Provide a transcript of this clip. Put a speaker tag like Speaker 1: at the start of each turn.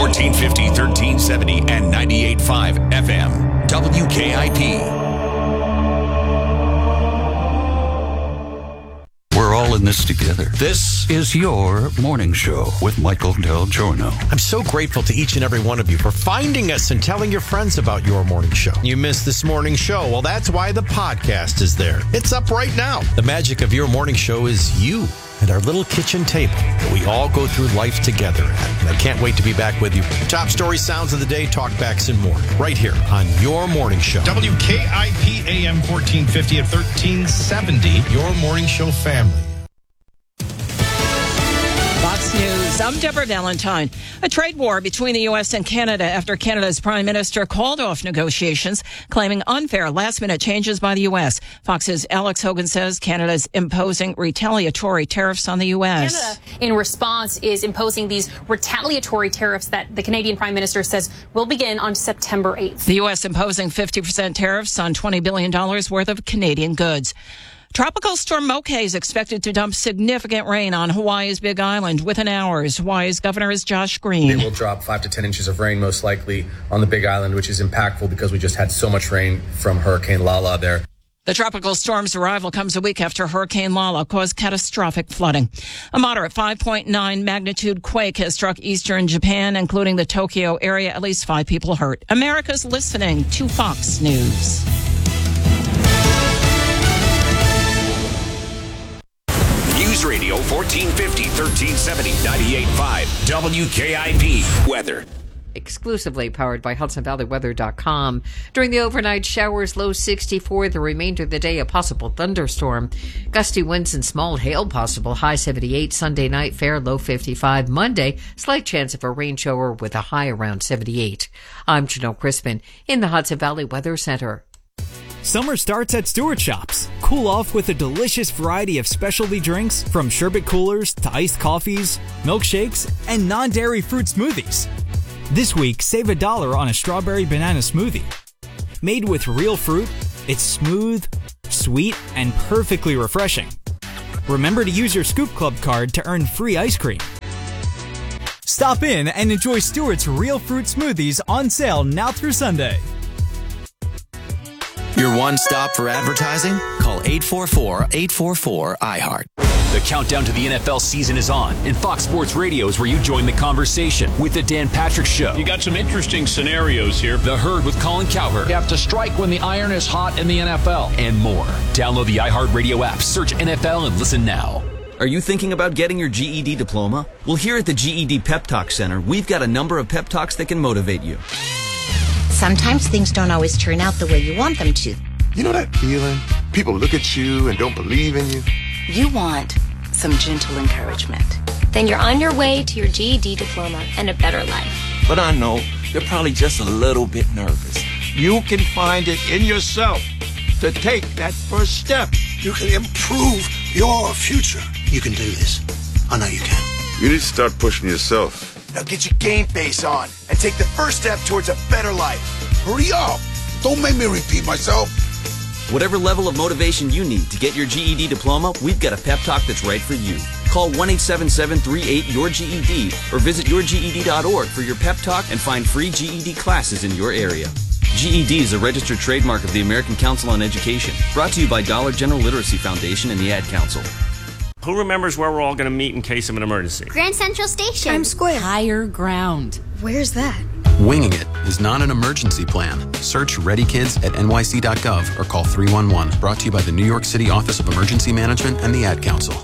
Speaker 1: 1450, 1370, and 98.5 FM. WKIP.
Speaker 2: We're all in this together. This is your morning show with Michael Del Giorno.
Speaker 3: I'm so grateful to each and every one of you for finding us and telling your friends about your morning show. You missed this morning show. Well, that's why the podcast is there. It's up right now. The magic of your morning show is you and our little kitchen table that we all go through life together at. And I can't wait to be back with you. Top story, sounds of the day, talkbacks, and more. Right here on your morning show. WKIP AM 1450 at 1370. Your morning show family.
Speaker 4: Fox News. I'm Deborah Valentine. A trade war between the U.S. and Canada after Canada's Prime Minister called off negotiations, claiming unfair last-minute changes by the U.S. Fox's Alex Hogan says Canada's imposing retaliatory tariffs on the U.S.
Speaker 5: Canada, in response, is imposing these retaliatory tariffs that the Canadian Prime Minister says will begin on September 8th.
Speaker 4: The U.S. imposing 50% tariffs on $20 billion worth of Canadian goods. Tropical storm Moke is expected to dump significant rain on Hawaii's Big Island within hours. Hawaii's governor is Josh Green.
Speaker 6: It will drop 5 to 10 inches of rain most likely on the Big Island, which is impactful because we just had so much rain from Hurricane Lala there.
Speaker 4: The tropical storm's arrival comes a week after Hurricane Lala caused catastrophic flooding. A moderate 5.9 magnitude quake has struck eastern Japan, including the Tokyo area. At least 5 people hurt. America's listening to Fox News.
Speaker 1: News Radio 1450, 1370, 98.5 WKIP. Weather.
Speaker 7: Exclusively powered by HudsonValleyWeather.com. During the overnight showers, low 64. The remainder of the day, a possible thunderstorm. Gusty winds and small hail possible. High 78. Sunday night, fair, low 55. Monday, slight chance of a rain shower with a high around 78. I'm Janelle Crispin in the Hudson Valley Weather Center.
Speaker 8: Summer starts at Stewart Shops. Cool off with a delicious variety of specialty drinks, from sherbet coolers to iced coffees, milkshakes, and non-dairy fruit smoothies. This week, save $1 on a strawberry banana smoothie. Made with real fruit, it's smooth, sweet, and perfectly refreshing. Remember to use your Scoop Club card to earn free ice cream. Stop in and enjoy Stewart's real fruit smoothies on sale now through Sunday.
Speaker 9: Your one stop for advertising? Call 844-844-iHeart.
Speaker 10: The countdown to the NFL season is on, and Fox Sports Radio is where you join the conversation with the Dan Patrick Show.
Speaker 11: You got some interesting scenarios here.
Speaker 10: The Herd with Colin Cowherd.
Speaker 12: You have to strike when the iron is hot in the NFL.
Speaker 10: And more. Download the iHeartRadio app, search NFL, and listen now.
Speaker 13: Are you thinking about getting your GED diploma? Well, here at the GED Pep Talk Center, we've got a number of pep talks that can motivate you.
Speaker 14: Sometimes things don't always turn out the way you want them to.
Speaker 15: You know that feeling? People look at you and don't believe in you.
Speaker 16: You want some gentle encouragement. Then you're on your way to your GED diploma and a better life.
Speaker 17: But I know they're probably just a little bit nervous. You can find it in yourself to take that first step.
Speaker 18: You can improve your future. You can do this. I know you can.
Speaker 15: You need to start pushing yourself.
Speaker 18: Now get your game face on and take the first step towards a better life. Hurry up. Don't make me repeat myself.
Speaker 13: Whatever level of motivation you need to get your GED diploma, we've got a pep talk that's right for you. Call 1-877-38-YOUR-GED or visit yourged.org for your pep talk and find free GED classes in your area. GED is a registered trademark of the American Council on Education. Brought to you by Dollar General Literacy Foundation and the Ad Council.
Speaker 19: Who remembers where we're all going to meet in case of an emergency?
Speaker 20: Grand Central Station.
Speaker 21: Times Square.
Speaker 20: Higher Ground.
Speaker 21: Where's that?
Speaker 22: Winging it is not an emergency plan. Search Ready Kids at nyc.gov or call 311. Brought to you by the New York City Office of Emergency Management and the Ad Council.